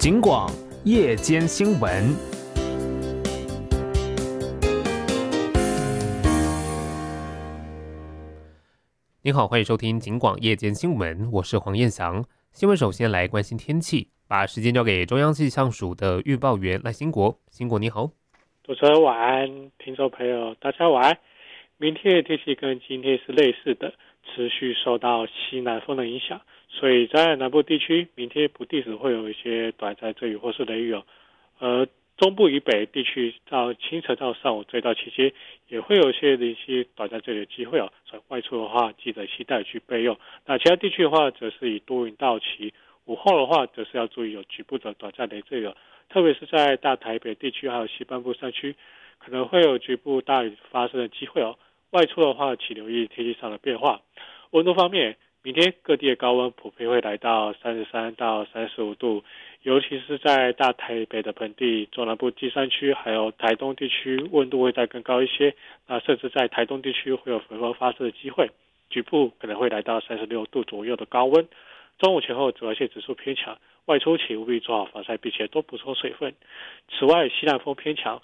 警广夜间新闻。您好，欢迎收听警广夜间新闻，我是黄彦翔。新闻首先来关心天气，把时间交给中央气象署的预报员赖兴国。兴国你好。 主持人晚安，听众朋友大家晚安。明天的天气跟今天是类似的，持续受到西南风的影响，所以在南部地区，明天不定时会有一些短暂阵雨或是雷雨哦。中部以北地区到清晨到上午这段期间，也会有一些零星短暂阵雨的机会哦。所以外出的话，记得携带去备用。那其他地区的话，则是以多云到晴。午后的话，则是要注意有局部的短暂雷阵雨哦。特别是在大台北地区还有西半部山区，可能会有局部大雨发生的机会哦。外出的话，请留意天气上的变化。温度方面，明天各地的高温普遍会来到33到35度，尤其是在大台北的盆地、中南部第山区，还有台东地区，温度会再更高一些。那甚至在台东地区会有微风发生的机会，局部可能会来到36度左右的高温。中午前后紫外线指数偏强，外出前务必做好防晒，并且多补充水分。此外，西南风偏强，